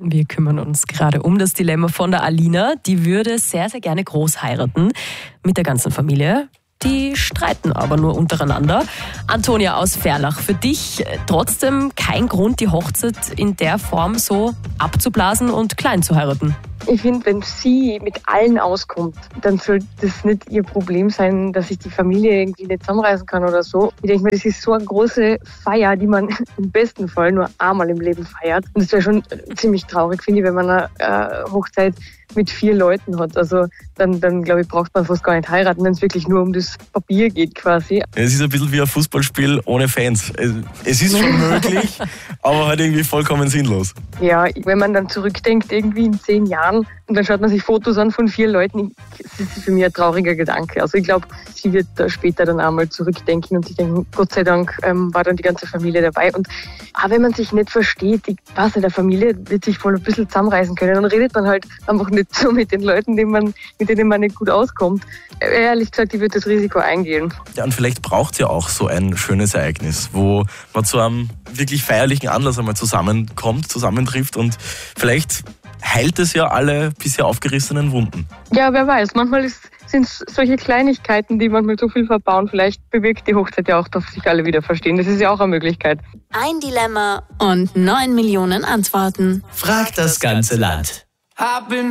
Wir kümmern uns gerade um das Dilemma von der Alina. Die würde sehr, sehr gerne groß heiraten mit der ganzen Familie. Die streiten aber nur untereinander. Antonia aus Ferlach, für dich trotzdem kein Grund, die Hochzeit in der Form so abzublasen und klein zu heiraten? Ich finde, wenn sie mit allen auskommt, dann sollte das nicht ihr Problem sein, dass sich die Familie irgendwie nicht zusammenreißen kann oder so. Ich denke mir, das ist so eine große Feier, die man im besten Fall nur einmal im Leben feiert. Und es wäre schon ziemlich traurig, finde ich, wenn man eine Hochzeit mit 4 Leuten hat. Also dann glaube ich, braucht man fast gar nicht heiraten, wenn es wirklich nur um das Papier geht quasi. Es ist ein bisschen wie ein Fußballspiel ohne Fans. Es ist schon möglich, aber halt irgendwie vollkommen sinnlos. Ja, wenn man dann zurückdenkt, irgendwie in 10 Jahren, und dann schaut man sich Fotos an von 4 Leuten, das ist für mich ein trauriger Gedanke. Also ich glaube, sie wird da später dann einmal zurückdenken und sich denken, Gott sei Dank war dann die ganze Familie dabei. Und auch wenn man sich nicht versteht, ich weiß nicht, der Familie wird sich voll ein bisschen zusammenreißen können. Dann redet man halt einfach nicht so mit den Leuten, mit denen man nicht gut auskommt. Ehrlich gesagt, ich würde das Risiko eingehen. Ja, und vielleicht braucht es ja auch so ein schönes Ereignis, wo man zu einem wirklich feierlichen Anlass einmal zusammentrifft und vielleicht heilt es ja alle bisher aufgerissenen Wunden. Ja, wer weiß. Manchmal sind es solche Kleinigkeiten, die manchmal so viel verbauen. Vielleicht bewirkt die Hochzeit ja auch, dass sich alle wieder verstehen. Das ist ja auch eine Möglichkeit. Ein Dilemma und 9 Millionen Antworten. Fragt das ganze Land.